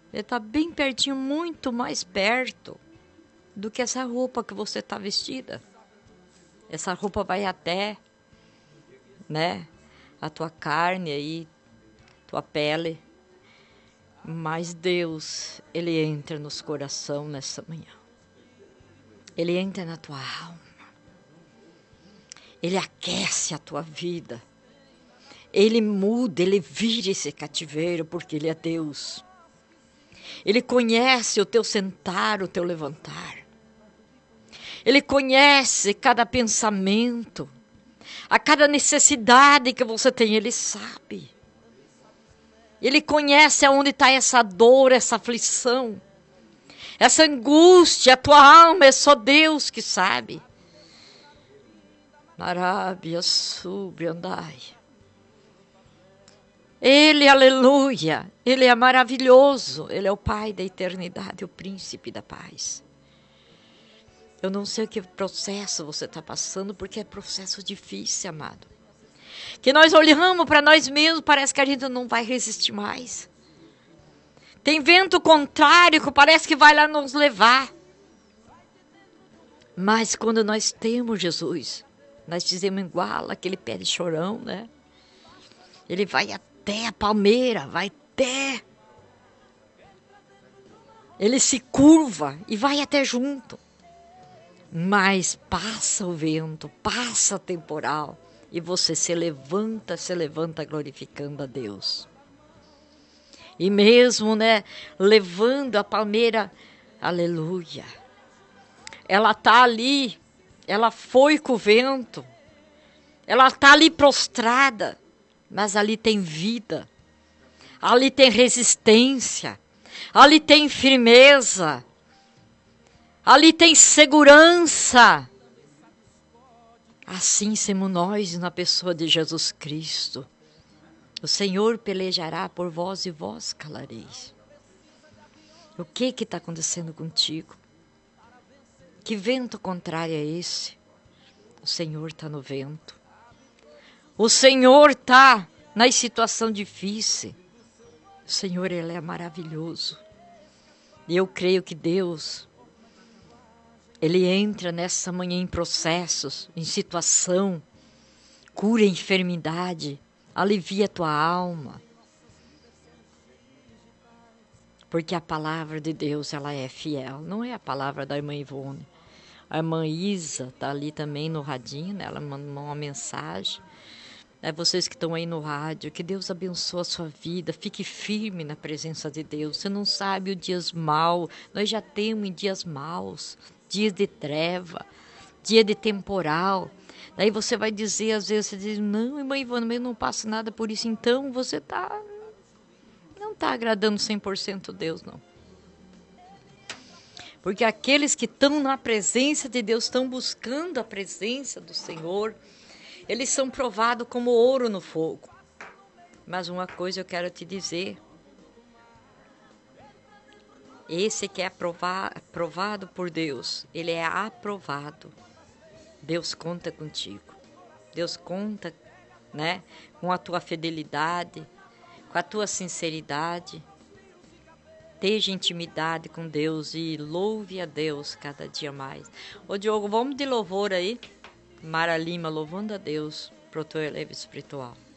Ele está bem pertinho, muito mais perto do que essa roupa que você está vestida. Essa roupa vai até, né, a tua carne aí, tua pele. Mas Deus, Ele entra nos corações nessa manhã. Ele entra na tua alma. Ele aquece a tua vida. Ele muda, Ele vira esse cativeiro, porque Ele é Deus. Ele conhece o teu sentar, o teu levantar. Ele conhece cada pensamento, a cada necessidade que você tem, Ele sabe. Ele conhece aonde está essa dor, essa aflição, essa angústia, a tua alma, é só Deus que sabe. Arábia, sube, andai. Ele, aleluia, Ele é maravilhoso, Ele é o Pai da eternidade, o Príncipe da paz. Eu não sei que processo você está passando, porque é processo difícil, amado. Que nós olhamos para nós mesmos, parece que a gente não vai resistir mais. Tem vento contrário que parece que vai lá nos levar. Mas quando nós temos Jesus, nós dizemos igual aquele pé de chorão, né? Ele vai até a palmeira, vai até. Ele se curva e vai até junto. Mas passa o vento, passa o temporal. E você se levanta glorificando a Deus. E mesmo, né, levando a palmeira, aleluia. Ela está ali, ela foi com o vento. Ela está ali prostrada, mas ali tem vida. Ali tem resistência. Ali tem firmeza. Ali tem segurança. Assim somos nós na pessoa de Jesus Cristo. O Senhor pelejará por vós e vós calareis. O que está acontecendo contigo? Que vento contrário é esse? O Senhor está no vento. O Senhor está na situação difícil. O Senhor, Ele é maravilhoso. E eu creio que Deus, Ele entra nessa manhã em processos, em situação, cura a enfermidade, alivia a tua alma. Porque a palavra de Deus, ela é fiel. Não é a palavra da irmã Ivone. A irmã Isa está ali também no radinho, né? Ela mandou uma mensagem. Vocês que estão aí no rádio, que Deus abençoe a sua vida, fique firme na presença de Deus. Você não sabe os dias maus, nós já temos dias maus, dias de treva, dia de temporal. Daí você vai dizer, às vezes, você diz, não, irmã Ivone, eu não passo nada por isso. Então você não está agradando 100% Deus, não. Porque aqueles que estão na presença de Deus, estão buscando a presença do Senhor, eles são provados como ouro no fogo. Mas uma coisa eu quero te dizer. Esse que é aprovado por Deus, ele é aprovado. Deus conta contigo. Deus conta, né, com a tua fidelidade, com a tua sinceridade. Esteja intimidade com Deus e louve a Deus cada dia mais. Ô Diogo, vamos de louvor aí. Mara Lima louvando a Deus pro teu elevo espiritual.